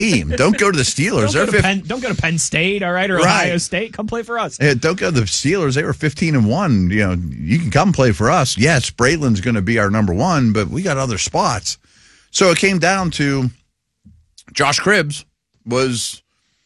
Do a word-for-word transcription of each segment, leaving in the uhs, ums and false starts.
team. Don't go to the Steelers. don't, go They're to Penn, don't go to Penn State, all right, or right. Ohio State. Come play for us. Yeah, don't go to the Steelers. They were fifteen and one. You know, you can come play for us. Yes, Braylon's going to be our number one, but we got other spots. So it came down to Josh Cribbs was,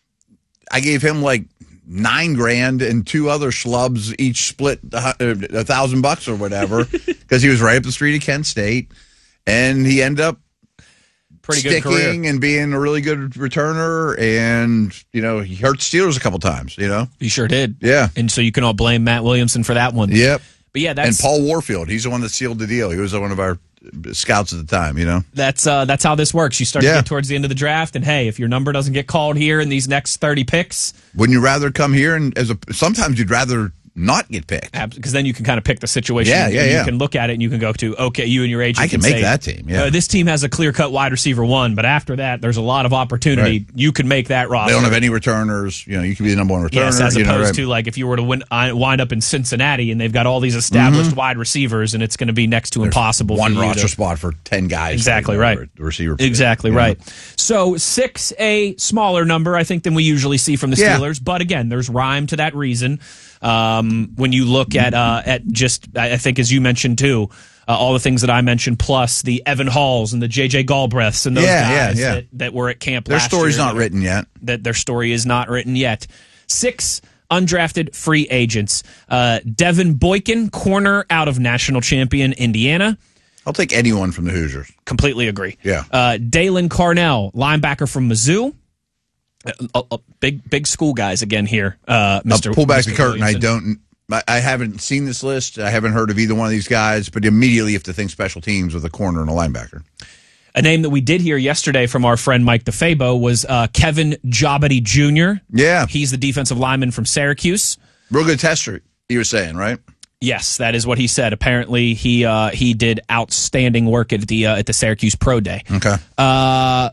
I gave him like nine grand and two other schlubs each split a, a thousand bucks or whatever because he was right up the street at Kent State, and he ended up pretty good sticking career and being a really good returner, and you know he hurt Steelers a couple times. You know he sure did. Yeah, and so you can all blame Matt Williamson for that one. Yep. But yeah, that's and Paul Warfield. He's the one that sealed the deal. He was one of our scouts at the time, you know. That's uh, that's how this works. You start yeah. to get towards the end of the draft, and hey, if your number doesn't get called here in these next thirty picks, wouldn't you rather come here and as a? Sometimes you'd rather not get picked because then you can kind of pick the situation. Yeah, and yeah, you yeah. can look at it and you can go to okay, you and your agent. I can, can make say, that team. Yeah, uh, this team has a clear cut wide receiver one, but after that, there's a lot of opportunity. Right. You can make that roster. They don't have any returners. You know, you could be the number one returner. Yes, as you opposed know, right? to like if you were to win, uh, wind up in Cincinnati and they've got all these established mm-hmm. wide receivers, and it's going to be next to There's impossible. One for you roster to, spot for ten guys. Exactly right. right. The receiver. Exactly position, right. know? So six, a smaller number, I think, than we usually see from the Steelers. Yeah. But again, there's rhyme to that reason. Um, when you look at uh, at just, I think, as you mentioned too, uh, all the things that I mentioned, plus the Evan Halls and the J J Galbraiths and those yeah, guys yeah, yeah. That, that were at camp their last story's year, not written yet. That their story is not written yet. Six undrafted free agents. Uh, Devin Boykin, corner out of national champion Indiana. I'll take anyone from the Hoosiers. Completely agree. Yeah. Uh, Dalen Carnell, linebacker from Mizzou. Uh, uh, big big school guys again here, uh, Mister I'll pull back Mister the curtain. Williamson. I don't. I haven't seen this list. I haven't heard of either one of these guys. But immediately, you have to think special teams with a corner and a linebacker. A name that we did hear yesterday from our friend Mike DeFabo was uh, Kevin Jobity Junior Yeah, he's the defensive lineman from Syracuse. Real good tester. He was saying, right? Yes, that is what he said. Apparently, he uh, he did outstanding work at the uh, at the Syracuse Pro Day. Okay. Uh,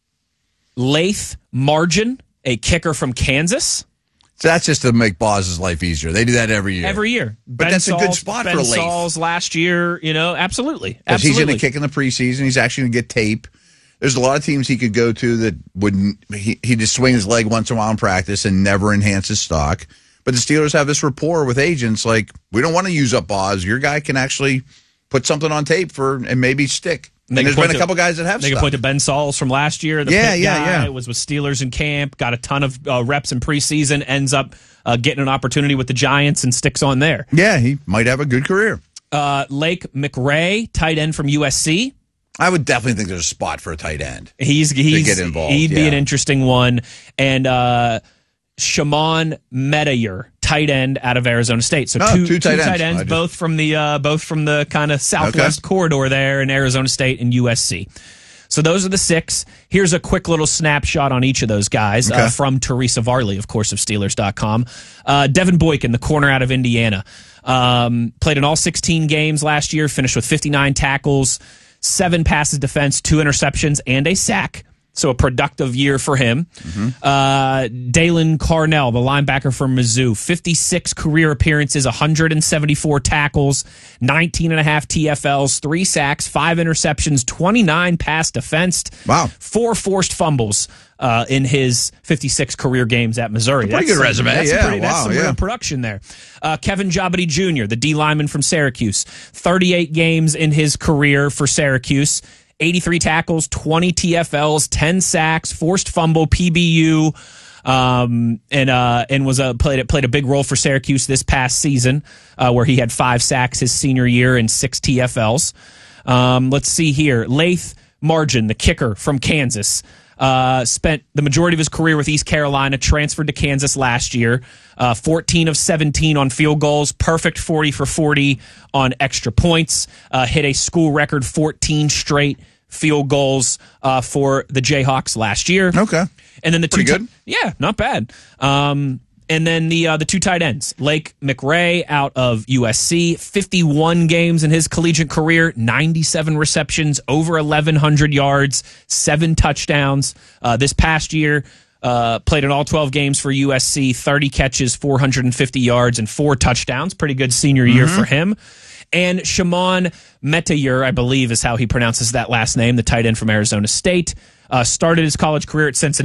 Laith Margin, a kicker from Kansas. So that's just to make Boz's life easier. They do that every year. Every year. But Ben that's Sauls, a good spot Ben for Laith. Sauls last year, you know, absolutely. Because absolutely. he's going to kick in the preseason. He's actually going to get tape. There's a lot of teams he could go to that wouldn't. He, he just swing his leg once in a while in practice and never enhance his stock. But the Steelers have this rapport with agents like, we don't want to use up Boz. Your guy can actually put something on tape for and maybe stick. And there's been a couple guys that have They stuff. can point to Ben Sauls from last year. The yeah, Pitt yeah, guy yeah. was with Steelers in camp, got a ton of uh, reps in preseason, ends up uh, getting an opportunity with the Giants and sticks on there. Yeah, he might have a good career. Uh, Lake McRae, tight end from U S C. I would definitely think there's a spot for a tight end. He's he's get involved, he'd yeah. be an interesting one. And uh, Shimon Metayer, tight end out of Arizona State. So oh, two, two tight two ends, tight ends just... both from the uh, both from the kind of southwest okay. corridor there in Arizona State and U S C. So those are the six. Here's a quick little snapshot on each of those guys okay. uh, from Teresa Varley, of course, of Steelers dot com. Uh, Devin Boykin, the corner out of Indiana, um, played in all sixteen games last year, finished with fifty-nine tackles, seven passes defense, two interceptions, and a sack. So a productive year for him. Mm-hmm. Uh, Dalen Carnell, the linebacker from Mizzou, fifty-six career appearances, one hundred seventy-four tackles, nineteen and a half T F Ls, three sacks, five interceptions, twenty-nine pass defensed. Wow. Four forced fumbles uh, in his fifty-six career games at Missouri. Pretty that's good some, resume. That's yeah, pretty, wow, that's some yeah. real production there. Uh, Kevin Jobity Junior, the D lineman from Syracuse, thirty-eight games in his career for Syracuse. eighty-three tackles, twenty T F Ls, ten sacks, forced fumble, P B U, um, and uh, and was a played played a big role for Syracuse this past season, uh, where he had five sacks his senior year and six T F Ls. Um, let's see here, Laith Margin, the kicker from Kansas. Uh, spent the majority of his career with East Carolina, transferred to Kansas last year. Uh, fourteen of seventeen on field goals, perfect forty for forty on extra points. Uh, hit a school record fourteen straight field goals uh, for the Jayhawks last year. Okay. And then the two Pretty good. T- yeah, not bad. Um, and then the uh, the two tight ends, Lake McRae out of U S C, fifty-one games in his collegiate career, ninety-seven receptions, over eleven hundred yards, seven touchdowns. Uh, this past year, uh, played in all twelve games for U S C, thirty catches, four hundred fifty yards, and four touchdowns. Pretty good senior year mm-hmm. for him. And Shimon Metayer, I believe is how he pronounces that last name, the tight end from Arizona State. Uh, started his college career at Cincinnati.